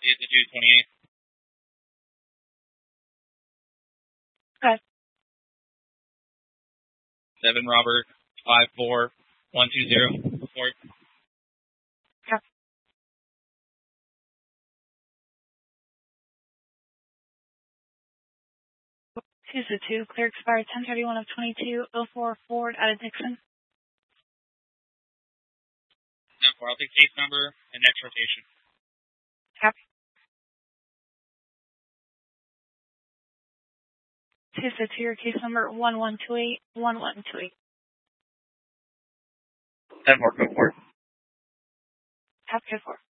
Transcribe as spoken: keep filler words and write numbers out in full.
Tuesday, two twenty-eight. Okay. Seven Robert five four one two zero. Report. Okay. Tuesday two, clear expired ten thirty-one of twenty-two oh four Ford out of Dixon. ten four, I'll take case number and next rotation. Copy. Tuesday two, your case number one one two eight one one two eight. ten four, go for it. Copy, code four.